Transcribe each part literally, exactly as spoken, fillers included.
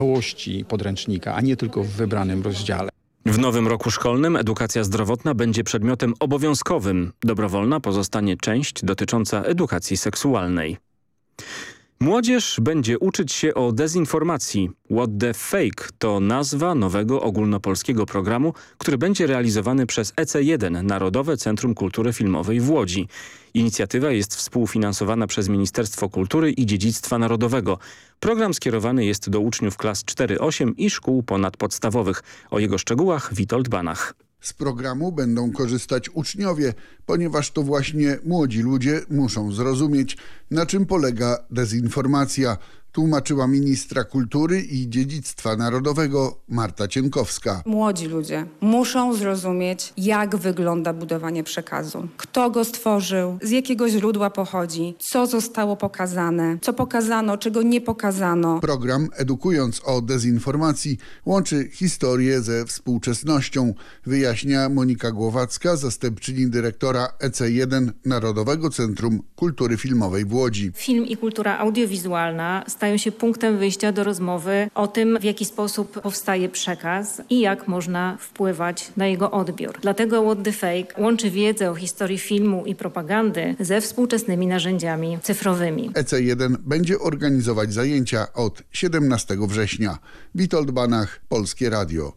całości podręcznika, a nie tylko w wybranym rozdziale. W nowym roku szkolnym edukacja zdrowotna będzie przedmiotem obowiązkowym. Dobrowolna pozostanie część dotycząca edukacji seksualnej. Młodzież będzie uczyć się o dezinformacji. What the Fake to nazwa nowego ogólnopolskiego programu, który będzie realizowany przez E C jeden, Narodowe Centrum Kultury Filmowej w Łodzi. Inicjatywa jest współfinansowana przez Ministerstwo Kultury i Dziedzictwa Narodowego. Program skierowany jest do uczniów klas cztery osiem i szkół ponadpodstawowych. O jego szczegółach Witold Banach. Z programu będą korzystać uczniowie, ponieważ to właśnie młodzi ludzie muszą zrozumieć, na czym polega dezinformacja, tłumaczyła ministra kultury i dziedzictwa narodowego Marta Cienkowska. Młodzi ludzie muszą zrozumieć, jak wygląda budowanie przekazu. Kto go stworzył, z jakiego źródła pochodzi, co zostało pokazane, co pokazano, czego nie pokazano. Program, edukując o dezinformacji, łączy historię ze współczesnością, wyjaśnia Monika Głowacka, zastępczyni dyrektora E C jeden Narodowego Centrum Kultury Filmowej w Łodzi. Film i kultura audiowizualna stają się punktem wyjścia do rozmowy o tym, w jaki sposób powstaje przekaz i jak można wpływać na jego odbiór. Dlatego What the Fake łączy wiedzę o historii filmu i propagandy ze współczesnymi narzędziami cyfrowymi. E C jeden będzie organizować zajęcia od siedemnastego września. Witold Banach, Polskie Radio.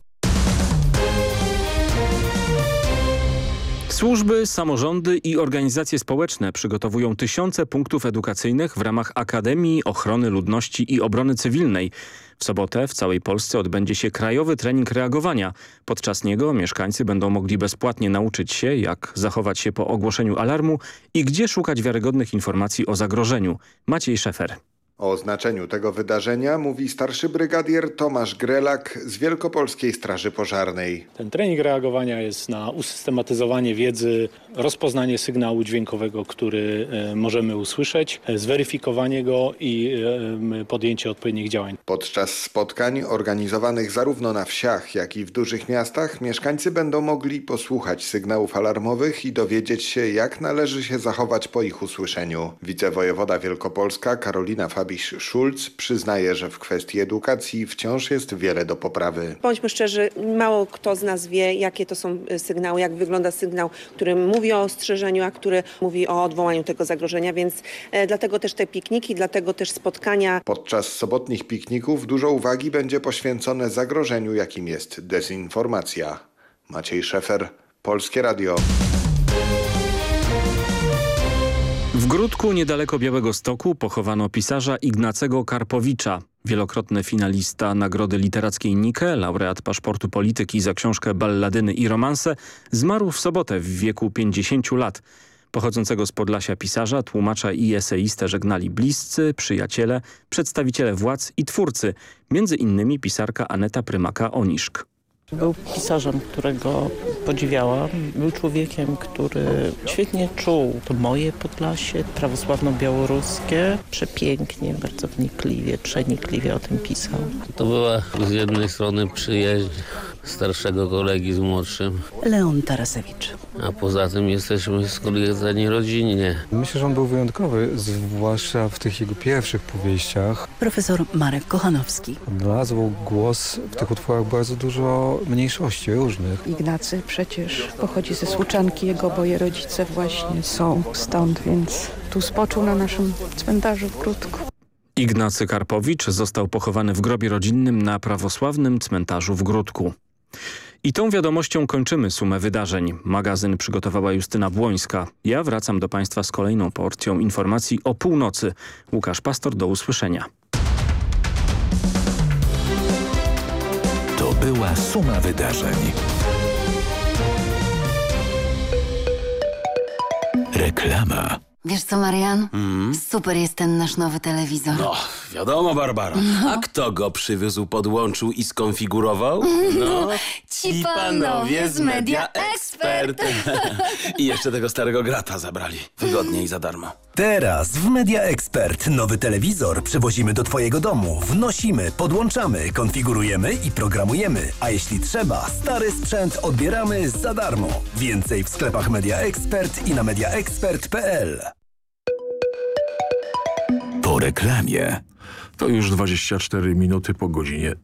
Służby, samorządy i organizacje społeczne przygotowują tysiące punktów edukacyjnych w ramach Akademii Ochrony Ludności i Obrony Cywilnej. W sobotę w całej Polsce odbędzie się krajowy trening reagowania. Podczas niego mieszkańcy będą mogli bezpłatnie nauczyć się, jak zachować się po ogłoszeniu alarmu i gdzie szukać wiarygodnych informacji o zagrożeniu. Maciej Szefer. O znaczeniu tego wydarzenia mówi starszy brygadier Tomasz Grelak z Wielkopolskiej Straży Pożarnej. Ten trening reagowania jest na usystematyzowanie wiedzy, rozpoznanie sygnału dźwiękowego, który e, możemy usłyszeć, zweryfikowanie go i e, podjęcie odpowiednich działań. Podczas spotkań organizowanych zarówno na wsiach, jak i w dużych miastach mieszkańcy będą mogli posłuchać sygnałów alarmowych i dowiedzieć się, jak należy się zachować po ich usłyszeniu. Wicewojewoda Wielkopolska Karolina Fabiś-Szulc przyznaje, że w kwestii edukacji wciąż jest wiele do poprawy. Bądźmy szczerzy, mało kto z nas wie, jakie to są sygnały, jak wygląda sygnał, który mówi o ostrzeżeniu, a który mówi o odwołaniu tego zagrożenia, więc e, dlatego też te pikniki, dlatego też spotkania. Podczas sobotnich pikników dużo uwagi będzie poświęcone zagrożeniu, jakim jest dezinformacja. Maciej Szefer, Polskie Radio. W Gródku niedaleko Białegostoku pochowano pisarza Ignacego Karpowicza. Wielokrotny finalista Nagrody Literackiej Nike, laureat paszportu polityki za książkę Balladyny i romanse, zmarł w sobotę w wieku pięćdziesięciu lat. Pochodzącego z Podlasia pisarza, tłumacza i eseistę żegnali bliscy, przyjaciele, przedstawiciele władz i twórcy, między innymi pisarka Aneta Prymaka-Oniszk. Był pisarzem, którego podziwiałam. Był człowiekiem, który świetnie czuł to moje Podlasie, prawosławno-białoruskie. Przepięknie, bardzo wnikliwie, przenikliwie o tym pisał. To była z jednej strony przyjaźń starszego kolegi z młodszym. Leon Tarasewicz. A poza tym jesteśmy skoleżani rodzinnie. Myślę, że on był wyjątkowy, zwłaszcza w tych jego pierwszych powieściach. Profesor Marek Kochanowski. Odnalazł głos w tych utworach bardzo dużo mniejszości różnych. Ignacy przecież pochodzi ze Słuczanki, jego oboje rodzice właśnie są stąd, więc tu spoczął na naszym cmentarzu w Gródku. Ignacy Karpowicz został pochowany w grobie rodzinnym na prawosławnym cmentarzu w Gródku. I tą wiadomością kończymy sumę wydarzeń. Magazyn przygotowała Justyna Błońska. Ja wracam do Państwa z kolejną porcją informacji o północy. Łukasz Pastor, do usłyszenia. To była suma wydarzeń. Reklama. Wiesz co, Marian? Mm. Super jest ten nasz nowy telewizor. No, wiadomo, Barbara. No. A kto go przywiózł, podłączył i skonfigurował? No, ci panowie z Media Expert. I jeszcze tego starego grata zabrali. Wygodnie i za darmo. Teraz w Media Expert nowy telewizor przywozimy do Twojego domu. Wnosimy, podłączamy, konfigurujemy i programujemy. A jeśli trzeba, stary sprzęt odbieramy za darmo. Więcej w sklepach Media Expert i na mediaexpert kropka p l. Po reklamie. To już dwadzieścia cztery minuty po godzinie